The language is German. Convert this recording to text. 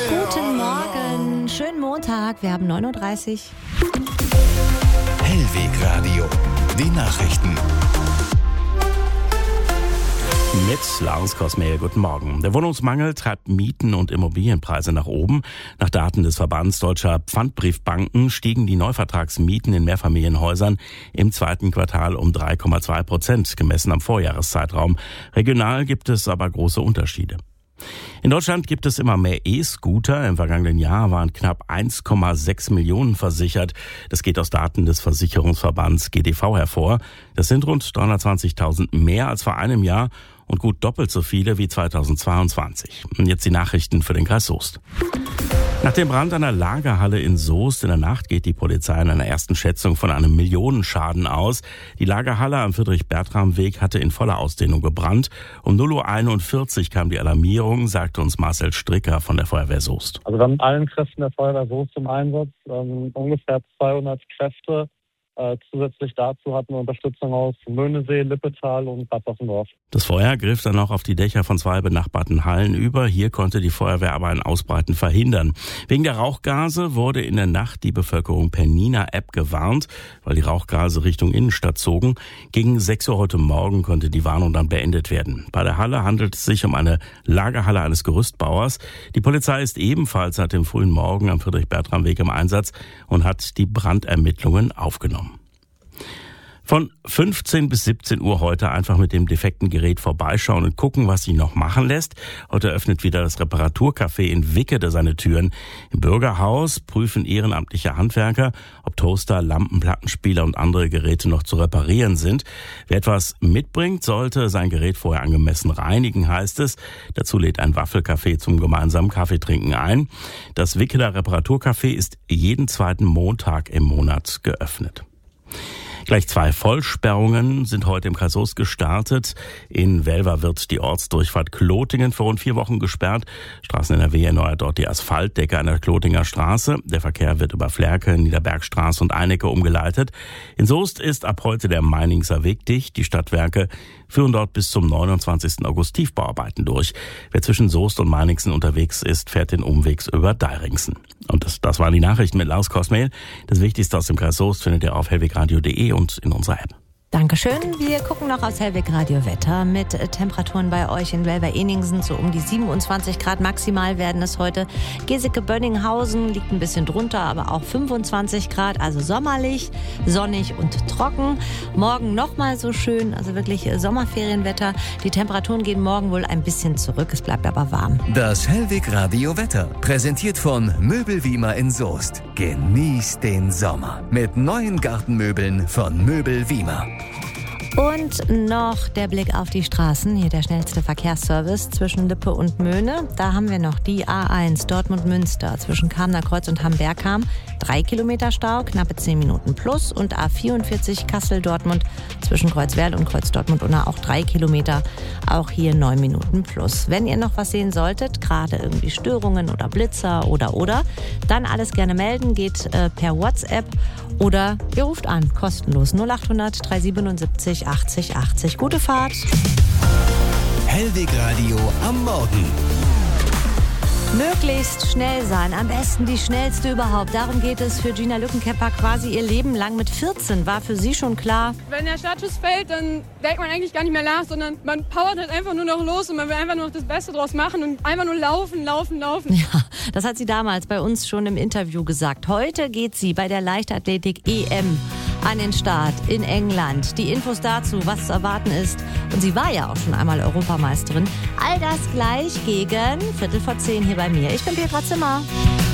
Guten Morgen, schönen Montag, wir haben 9.30 Uhr. Hellweg Radio, die Nachrichten. Mit Lars Kosmehl, guten Morgen. Der Wohnungsmangel treibt Mieten und Immobilienpreise nach oben. Nach Daten des Verbands Deutscher Pfandbriefbanken stiegen die Neuvertragsmieten in Mehrfamilienhäusern im zweiten Quartal um 3,2%, gemessen am Vorjahreszeitraum. Regional gibt es aber große Unterschiede. In Deutschland gibt es immer mehr E-Scooter. Im vergangenen Jahr waren knapp 1,6 Millionen versichert. Das geht aus Daten des Versicherungsverbands GDV hervor. Das sind rund 320.000 mehr als vor einem Jahr und gut doppelt so viele wie 2022. Und jetzt die Nachrichten für den Kreis Soest. Nach dem Brand einer Lagerhalle in Soest in der Nacht geht die Polizei in einer ersten Schätzung von einem Millionenschaden aus. Die Lagerhalle am Friedrich-Bertram-Weg hatte in voller Ausdehnung gebrannt. Um 0:41 Uhr kam die Alarmierung, sagte uns Marcel Stricker von der Feuerwehr Soest. Also wir haben mit allen Kräften der Feuerwehr Soest im Einsatz, ungefähr 200 Kräfte. Zusätzlich dazu hatten wir Unterstützung aus Möhnesee, Lippetal und Bad Bossendorf. Das Feuer griff dann auch auf die Dächer von 2 benachbarten Hallen über. Hier konnte die Feuerwehr aber ein Ausbreiten verhindern. Wegen der Rauchgase wurde in der Nacht die Bevölkerung per Nina-App gewarnt, weil die Rauchgase Richtung Innenstadt zogen. Gegen 6 Uhr heute Morgen konnte die Warnung dann beendet werden. Bei der Halle handelt es sich um eine Lagerhalle eines Gerüstbauers. Die Polizei ist ebenfalls seit dem frühen Morgen am Friedrich-Bertram-Weg im Einsatz und hat die Brandermittlungen aufgenommen. Von 15 bis 17 Uhr heute einfach mit dem defekten Gerät vorbeischauen und gucken, was sich noch machen lässt. Heute öffnet wieder das Reparaturcafé in Wickede seine Türen. Im Bürgerhaus prüfen ehrenamtliche Handwerker, ob Toaster, Lampen, Plattenspieler und andere Geräte noch zu reparieren sind. Wer etwas mitbringt, sollte sein Gerät vorher angemessen reinigen, heißt es. Dazu lädt ein Waffelcafé zum gemeinsamen Kaffeetrinken ein. Das Wickeder Reparaturcafé ist jeden zweiten Montag im Monat geöffnet. Gleich 2 Vollsperrungen sind heute im Kreis Soest gestartet. In Welver wird die Ortsdurchfahrt Klotingen für rund 4 Wochen gesperrt. Straßen NRW erneuert dort die Asphaltdecke an der Klotinger Straße. Der Verkehr wird über Flerke, Niederbergstraße und Einecke umgeleitet. In Soest ist ab heute der Meiningser Weg dicht. Die Stadtwerke führen dort bis zum 29. August Tiefbauarbeiten durch. Wer zwischen Soest und Meiningsen unterwegs ist, fährt den Umwegs über Deiringsen. Und das waren die Nachrichten mit Lars Kosmehl. Das Wichtigste aus dem Kreis Soest findet ihr auf hellwegradio.de und in unserer App. Dankeschön. Wir gucken noch aufs Hellweg Radio Wetter mit Temperaturen bei euch in Welver-Eningsen. So um die 27 Grad maximal werden es heute. Geseke-Bönninghausen liegt ein bisschen drunter, aber auch 25 Grad. Also sommerlich, sonnig und trocken. Morgen nochmal so schön, also wirklich Sommerferienwetter. Die Temperaturen gehen morgen wohl ein bisschen zurück. Es bleibt aber warm. Das Hellweg Radio Wetter, präsentiert von Möbelwiemer in Soest. Genießt den Sommer mit neuen Gartenmöbeln von Möbelwiemer. Und noch der Blick auf die Straßen. Hier der schnellste Verkehrsservice zwischen Lippe und Möhne. Da haben wir noch die A1 Dortmund-Münster zwischen Kamener Kreuz und Hamm-Bergham. 3 Kilometer Stau, knappe 10 Minuten plus. Und A44 Kassel-Dortmund zwischen Kreuzwerl und Kreuz-Dortmund-Unna auch 3 Kilometer. Auch hier 9 Minuten plus. Wenn ihr noch was sehen solltet, gerade irgendwie Störungen oder Blitzer oder, dann alles gerne melden. Geht per WhatsApp oder ihr ruft an, kostenlos 0800 377 80 80. Gute Fahrt. Hellweg Radio am Morgen. Möglichst schnell sein, am besten die schnellste überhaupt. Darum geht es für Gina Lückenkämper quasi ihr Leben lang. Mit 14 war für sie schon klar: Wenn der Startschuss fällt, dann denkt man eigentlich gar nicht mehr nach, sondern man powert halt einfach nur noch los und man will einfach nur noch das Beste draus machen und einfach nur laufen. Ja, das hat sie damals bei uns schon im Interview gesagt. Heute geht sie bei der Leichtathletik EM an den Start in England. Die Infos dazu, was zu erwarten ist. Und sie war ja auch schon einmal Europameisterin. All das gleich gegen 9:45 hier bei mir. Ich bin Petra Zimmer.